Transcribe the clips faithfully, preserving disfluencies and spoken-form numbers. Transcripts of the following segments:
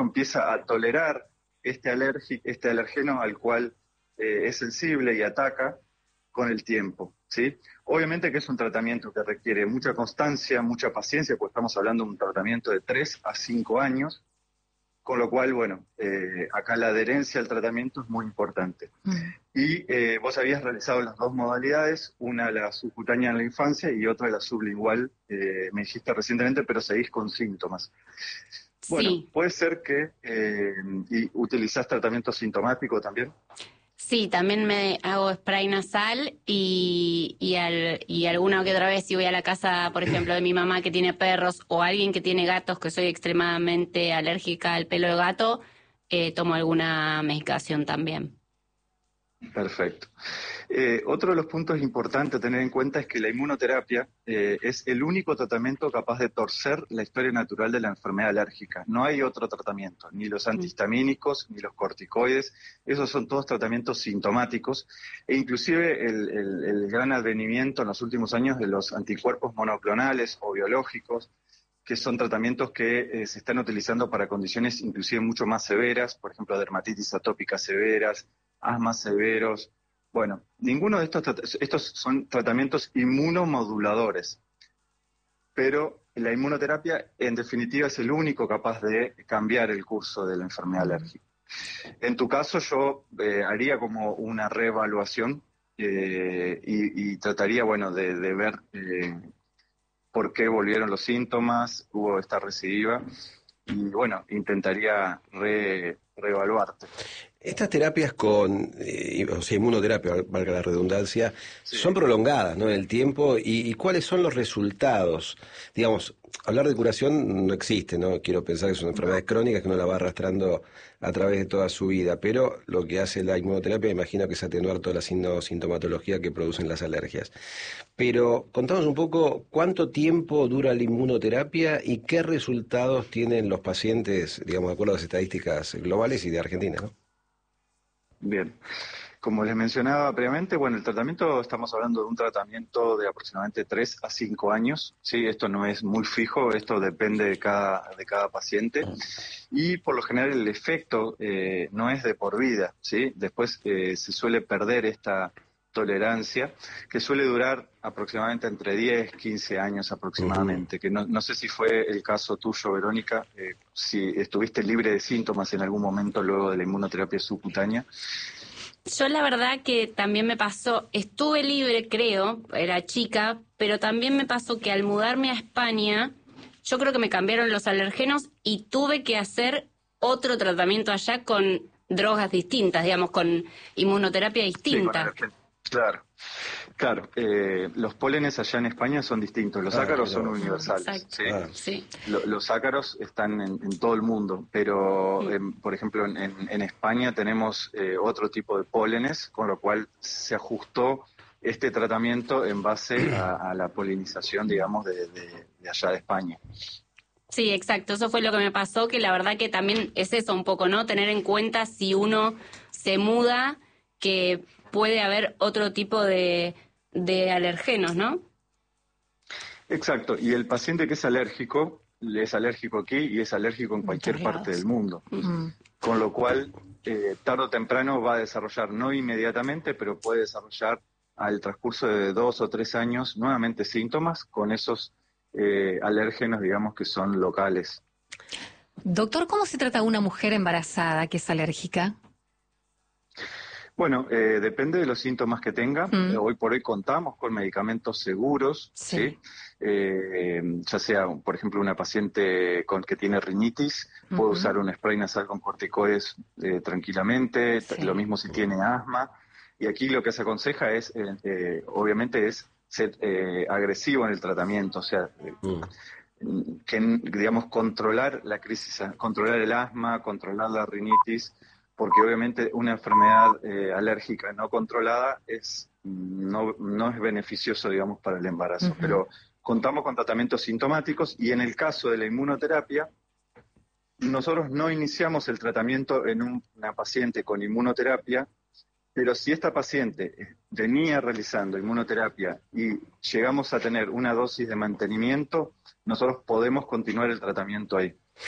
empieza a tolerar este, alergi, este alergeno al cual eh, es sensible y ataca con el tiempo, ¿sí? Obviamente que es un tratamiento que requiere mucha constancia, mucha paciencia, porque estamos hablando de un tratamiento de tres a cinco años, con lo cual, bueno, eh, acá la adherencia al tratamiento es muy importante. Mm. Y eh, vos habías realizado las dos modalidades, una la subcutánea en la infancia y otra la sublingual, eh, me dijiste recientemente, pero seguís con síntomas. Bueno, Sí. puede ser que eh, y utilizás tratamiento sintomático también. Sí, también me hago spray nasal y, y, al, y alguna que otra vez si voy a la casa, por ejemplo, de mi mamá que tiene perros o alguien que tiene gatos, que soy extremadamente alérgica al pelo de gato, eh, tomo alguna medicación también. Perfecto. Eh, otro de los puntos importantes a tener en cuenta es que la inmunoterapia eh, es el único tratamiento capaz de torcer la historia natural de la enfermedad alérgica. No hay otro tratamiento, ni los antihistamínicos, ni los corticoides, esos son todos tratamientos sintomáticos, e inclusive el, el, el gran advenimiento en los últimos años de los anticuerpos monoclonales o biológicos, que son tratamientos que eh, se están utilizando para condiciones inclusive mucho más severas, por ejemplo, dermatitis atópicas severas, asmas severos. Bueno, ninguno de estos, estos son tratamientos inmunomoduladores, pero la inmunoterapia en definitiva es el único capaz de cambiar el curso de la enfermedad alérgica. En tu caso yo eh, haría como una reevaluación eh, y, y trataría, bueno, de, de ver eh, por qué volvieron los síntomas, hubo esta recidiva, y bueno, intentaría re, reevaluarte. Estas terapias con, eh, o sea, inmunoterapia, valga la redundancia, sí, son prolongadas, ¿no?, en el tiempo, y, y ¿cuáles son los resultados? Digamos, hablar de curación no existe, ¿no? Quiero pensar que son enfermedades crónicas que uno la va arrastrando a través de toda su vida, pero lo que hace la inmunoterapia, imagino que es atenuar toda la sintomatología que producen las alergias. Pero contanos un poco cuánto tiempo dura la inmunoterapia y qué resultados tienen los pacientes, digamos, de acuerdo a las estadísticas globales y de Argentina, ¿no? Bien, como les mencionaba previamente, bueno, el tratamiento, estamos hablando de un tratamiento de aproximadamente tres a cinco años, ¿sí? Esto no es muy fijo, esto depende de cada, de cada paciente, y por lo general el efecto eh, no es de por vida, ¿sí? Después eh, se suele perder esta tolerancia, que suele durar aproximadamente entre diez, quince años aproximadamente, uh-huh. que no, no sé si fue el caso tuyo, Verónica, eh, si estuviste libre de síntomas en algún momento luego de la inmunoterapia subcutánea. Yo la verdad que también me pasó, estuve libre creo, era chica, pero también me pasó que al mudarme a España, yo creo que me cambiaron los alergenos y tuve que hacer otro tratamiento allá con drogas distintas, digamos, con inmunoterapia distinta. Sí, claro, claro. Eh, los pólenes allá en España son distintos, los ah, ácaros son universales. Sí. Ah, sí. Lo, los ácaros están en, en todo el mundo, pero, sí. eh, por ejemplo, en, en España tenemos eh, otro tipo de pólenes, con lo cual se ajustó este tratamiento en base a, a la polinización, digamos, de, de, de allá de España. Sí, exacto, eso fue lo que me pasó, que la verdad que también es eso un poco, ¿no? Tener en cuenta si uno se muda, que puede haber otro tipo de, de alergenos, ¿no? Exacto, y el paciente que es alérgico, es alérgico aquí y es alérgico en cualquier parte del mundo. Uh-huh. Con lo cual, eh, tarde o temprano va a desarrollar, no inmediatamente, pero puede desarrollar al transcurso de dos o tres años nuevamente síntomas con esos eh, alérgenos, digamos, que son locales. Doctor, ¿cómo se trata a una mujer embarazada que es alérgica? Bueno, eh, depende de los síntomas que tenga. Mm. Eh, hoy por hoy contamos con medicamentos seguros, ¿sí? ¿sí? Eh, ya sea, por ejemplo, una paciente con que tiene rinitis, uh-huh. puede usar un spray nasal con corticoides eh, tranquilamente, sí. Lo mismo si tiene asma. Y aquí lo que se aconseja es, eh, eh, obviamente, es ser eh, agresivo en el tratamiento, o sea, uh-huh. que, digamos, controlar la crisis, controlar el asma, controlar la rinitis, porque obviamente una enfermedad eh, alérgica no controlada es no, no es beneficioso, digamos, para el embarazo. Uh-huh. Pero contamos con tratamientos sintomáticos y en el caso de la inmunoterapia, nosotros no iniciamos el tratamiento en un, una paciente con inmunoterapia, pero si esta paciente venía realizando inmunoterapia y llegamos a tener una dosis de mantenimiento, nosotros podemos continuar el tratamiento ahí.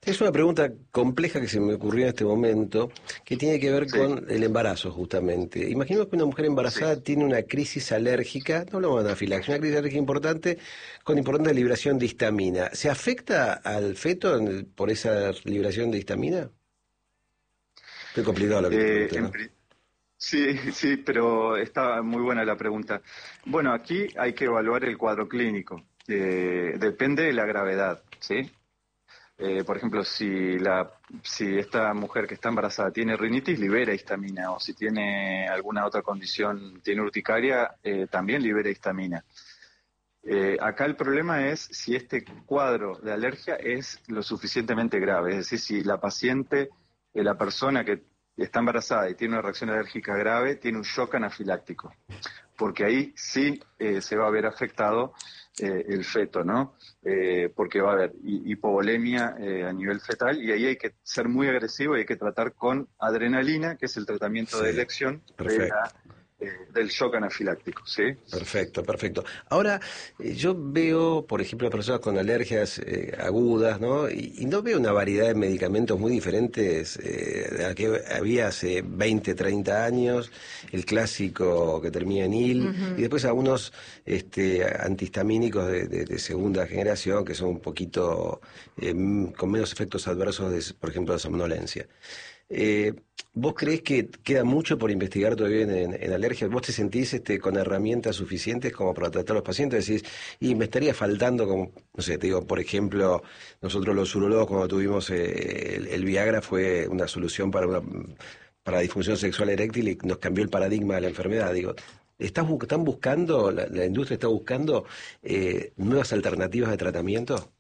Es una pregunta compleja que se me ocurrió en este momento, que tiene que ver Sí. con el embarazo, justamente. Imaginemos que una mujer embarazada Sí. tiene una crisis alérgica, no hablamos de anafilaxia, una crisis alérgica importante con importante liberación de histamina. ¿Se afecta al feto en el- por esa liberación de histamina? Estoy complicado lo que te Eh, pregunté, en ¿no? pri- sí, sí, pero está muy buena la pregunta. Bueno, aquí hay que evaluar el cuadro clínico. Eh, depende de la gravedad, ¿sí? Eh, por ejemplo, si la, si esta mujer que está embarazada tiene rinitis, libera histamina, o si tiene alguna otra condición, tiene urticaria, eh, también libera histamina. Eh, acá el problema es si este cuadro de alergia es lo suficientemente grave, es decir, si la paciente, eh, la persona que está embarazada y tiene una reacción alérgica grave, tiene un shock anafiláctico, porque ahí sí eh, se va a ver afectado eh, el feto, ¿no? Eh, porque va a haber hi- hipovolemia eh, a nivel fetal y ahí hay que ser muy agresivo y hay que tratar con adrenalina, que es el tratamiento de Sí, elección de perfecto. la, eh, del shock anafiláctico, ¿sí? Perfecto, perfecto. Ahora, eh, yo veo, por ejemplo, a personas con alergias eh, agudas, ¿no? Y, y no veo una variedad de medicamentos muy diferentes eh, de la que había hace veinte, treinta años, el clásico que termina en il, y Ujú. después algunos este, antihistamínicos de, de- de segunda generación que son un poquito eh, m- con menos efectos adversos, de, por ejemplo, de somnolencia. Eh, ¿Vos creés que queda mucho por investigar todavía en, en, en alergias? ¿Vos te sentís este, con herramientas suficientes como para tratar a los pacientes? Decís, y me estaría faltando, como, no sé, te digo, por ejemplo, nosotros los urologos cuando tuvimos eh, el, el Viagra fue una solución para una para la disfunción sexual eréctil y nos cambió el paradigma de la enfermedad. Digo, ¿estás, bu- ¿están buscando, la, la industria está buscando eh, nuevas alternativas de tratamiento?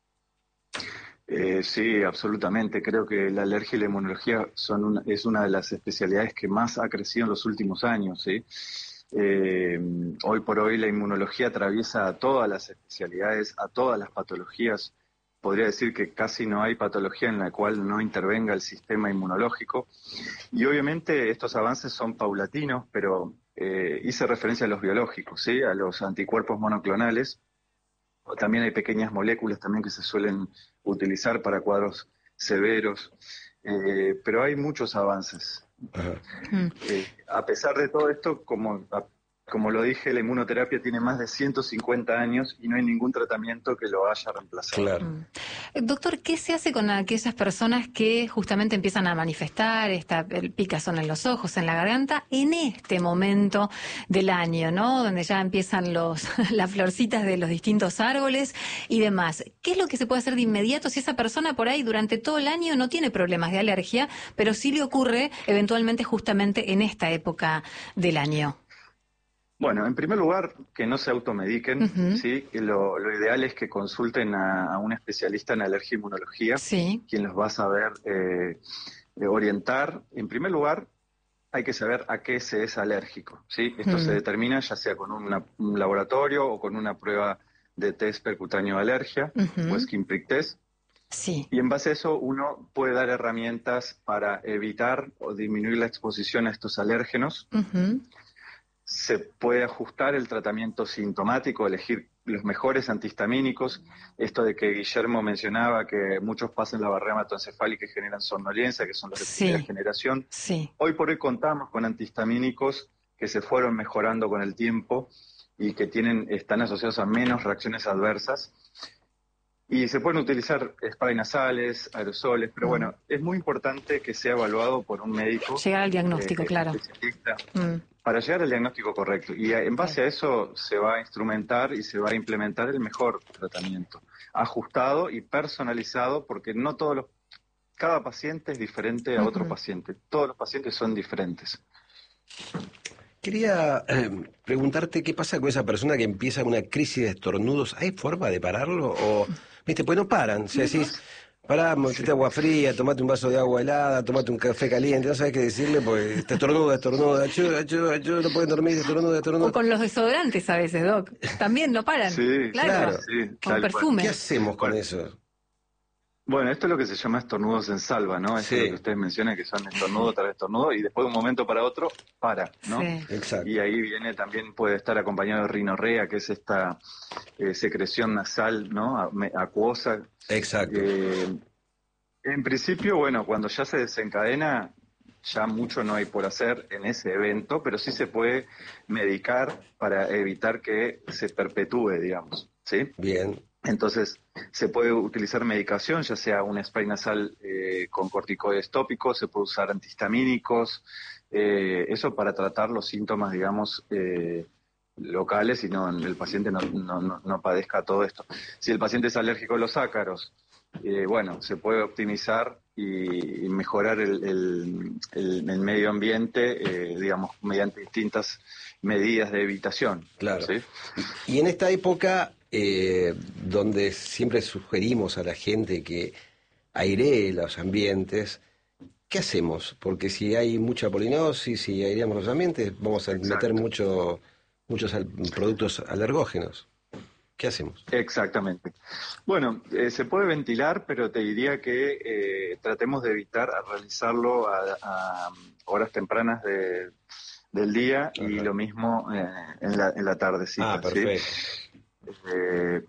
Eh, sí, absolutamente. Creo que la alergia y la inmunología son una- es una de las especialidades que más ha crecido en los últimos años, ¿sí? Eh, hoy por hoy la inmunología atraviesa a todas las especialidades, a todas las patologías. Podría decir que casi no hay patología en la cual no intervenga el sistema inmunológico. Y obviamente estos avances son paulatinos, pero eh, hice referencia a los biológicos, ¿sí? A los anticuerpos monoclonales. O también hay pequeñas moléculas también que se suelen utilizar para cuadros severos, eh, pero hay muchos avances. Ajá. Mm. Eh, a pesar de todo esto, como, a- como lo dije, la inmunoterapia tiene más de ciento cincuenta años y no hay ningún tratamiento que lo haya reemplazado. Claro. Mm. Eh, Doctor, ¿qué se hace con aquellas personas que justamente empiezan a manifestar esta el picazón en los ojos, en la garganta, en este momento del año, ¿no? Donde ya empiezan los las florcitas de los distintos árboles y demás. ¿Qué es lo que se puede hacer de inmediato si esa persona por ahí durante todo el año no tiene problemas de alergia, pero sí le ocurre eventualmente justamente en esta época del año? Bueno, en primer lugar, que no se automediquen, Ujú. ¿sí? Que Lo, lo ideal es que consulten a, a un especialista en alergia e inmunología, Sí. quien los va a saber eh, eh, orientar. En primer lugar, hay que saber a qué se es alérgico, ¿sí? Esto se Mm. determina ya sea con una- un laboratorio o con una prueba de test percutáneo de alergia o Ujú. skin prick test. Sí. Y en base a eso uno puede dar herramientas para evitar o disminuir la exposición a estos alérgenos. Ujú. Se puede ajustar el tratamiento sintomático, elegir los mejores antihistamínicos. Esto de que Guillermo mencionaba que muchos pasan la barrera hematoencefálica y generan somnolencia, que son los de primera Sí. generación. Sí. Hoy por hoy contamos con antihistamínicos que se fueron mejorando con el tiempo y que tienen, están asociados a menos reacciones adversas. Y se pueden utilizar spray nasales, aerosoles, pero Mm. bueno, es muy importante que sea evaluado por un médico Llegar al diagnóstico, eh, claro. especialista Mm. para llegar al diagnóstico correcto. Y en Bien. base a eso se va a instrumentar y se va a implementar el mejor tratamiento, ajustado y personalizado, porque no todos los, cada paciente es diferente a otro Ujú. paciente. Todos los pacientes son diferentes. Quería eh, preguntarte qué pasa con esa persona que empieza una crisis de estornudos. ¿Hay forma de pararlo? O, viste, pues no paran. O sea, decís, pará, metete Sí. agua fría, tomate un vaso de agua helada, tomate un café caliente. No sabes qué decirle porque te estornuda, estornuda. Achú, achú, achú, no pueden dormir, estornuda, O estornuda. con los desodorantes a veces, Doc. También no paran. Sí, sí, Claro. sí, Claro. sí, Con tal cual. ¿Qué perfume. hacemos con Bueno, eso? bueno, esto es lo que se llama estornudos en salva, ¿no? Esto es lo que Sí, ustedes mencionan, que son estornudo tras estornudo, y después de un momento para otro, para, ¿no? Sí. Y exacto, ahí viene también, puede estar acompañado de rinorrea, que es esta eh, secreción nasal, ¿no? A- me- Acuosa. exacto. Eh, En principio, bueno, cuando ya se desencadena, ya mucho no hay por hacer en ese evento, pero sí se puede medicar para evitar que se perpetúe, digamos, ¿sí? Bien. Entonces, se puede utilizar medicación, ya sea un spray nasal eh, con corticoides tópicos, se puede usar antihistamínicos, eh, eso para tratar los síntomas, digamos, eh, locales y no el paciente no, no, no, no padezca todo esto. Si el paciente es alérgico a los ácaros, eh, bueno, se puede optimizar y, y mejorar el, el, el, el medio ambiente, eh, digamos, mediante distintas medidas de evitación. Claro. ¿Sí? Y en esta época, eh, donde siempre sugerimos a la gente que airee los ambientes, ¿qué hacemos? Porque si hay mucha polinosis, si aireamos los ambientes, vamos a Exacto. meter mucho, muchos al- productos alergógenos. ¿Qué hacemos? Exactamente. Bueno, eh, se puede ventilar, pero te diría que eh, tratemos de evitar a realizarlo a, a horas tempranas de, del día y Ajá. lo mismo eh, en la, en la tardecita. Ah, perfecto. ¿Sí? Eh,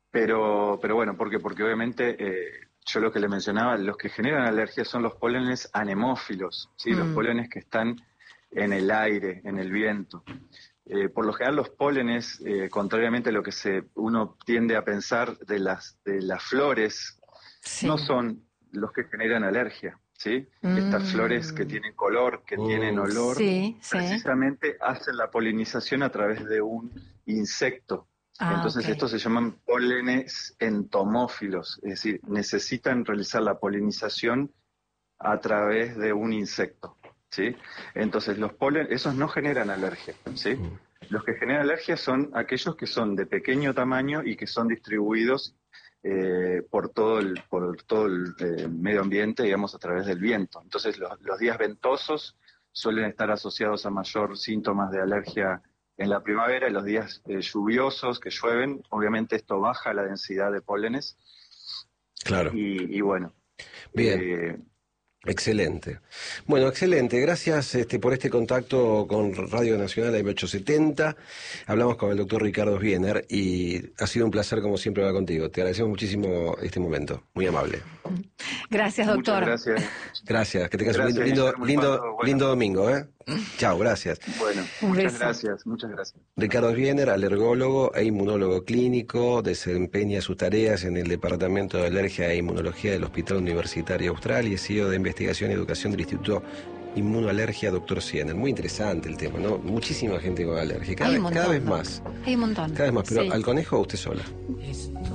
pero, pero bueno, ¿por qué? Porque obviamente eh, yo lo que le mencionaba, los que generan alergia son los pólenes anemófilos, ¿sí? Los Mm. pólenes que están en el aire, en el viento. Eh, por lo general los pólenes, eh, contrariamente a lo que se uno tiende a pensar de las de las flores, Sí. no son los que generan alergia, ¿sí? Mm. Estas flores que tienen color, que Mm. tienen olor, Sí, sí. precisamente hacen la polinización a través de un insecto. Ah, Entonces ok. estos se llaman pólenes entomófilos, es decir, necesitan realizar la polinización a través de un insecto, ¿sí? Entonces los polen, esos no generan alergia, ¿sí? Los que generan alergia son aquellos que son de pequeño tamaño y que son distribuidos eh, por todo el por todo el eh, medio ambiente, digamos, a través del viento. Entonces los, los días ventosos suelen estar asociados a mayor síntomas de alergia en la primavera, y los días eh, lluviosos que llueven, obviamente esto baja la densidad de pólenes Claro. y, y bueno. Bien. eh, Excelente. Bueno, excelente. Gracias este, por este contacto con Radio Nacional A M ochocientos setenta. Hablamos con el doctor Ricardo Sbiener y ha sido un placer, como siempre, hablar contigo. Te agradecemos muchísimo este momento. Muy amable. Gracias, doctor. Muchas gracias. Gracias. Que tengas Gracias, un lindo, Guillermo lindo, Infante. Bueno. lindo domingo. ¿eh? Chao, gracias. Bueno, Un muchas beso. gracias, muchas gracias. Ricardo Sbiener, alergólogo e inmunólogo clínico, desempeña sus tareas en el Departamento de Alergia e Inmunología del Hospital Universitario Austral y es C E O de Investigación y Educación del Instituto Inmunoalergia doctor Sbiener. Muy interesante el tema, ¿no? Muchísima gente con alergia, cada, Hay vez, un cada montón, vez ¿no? más. Hay un montón. Cada vez más, pero Sí. al conejo usted sola.